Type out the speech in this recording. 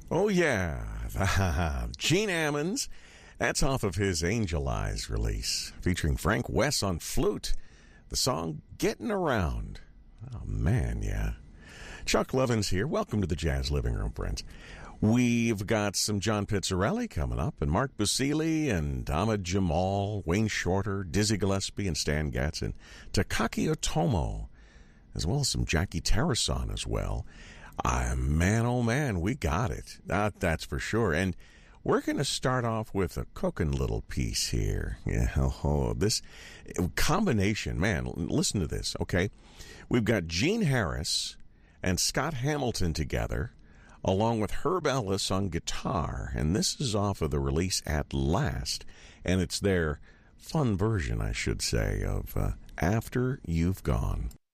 Oh, yeah. Gene Ammons. That's off of his Angel Eyes release, featuring Frank West on flute. The song Getting Around. Oh, man, yeah. Chuck Lovins here. Welcome to the Jazz Living Room, friends. We've got some John Pizzarelli coming up, and Mark Basili, and Ahmad Jamal, Wayne Shorter, Dizzy Gillespie, and Stan Getz, and Takaki Otomo, as well as some Jackie Terrason as well. Man, oh man, we got it. That's for sure. And we're going to start off with a cooking little piece here. Yeah, this combination, man, listen to this, okay? We've got Gene Harris and Scott Hamilton together, along with Herb Ellis on guitar. And this is off of the release At Last. And it's their fun version, I should say, of After You've Gone.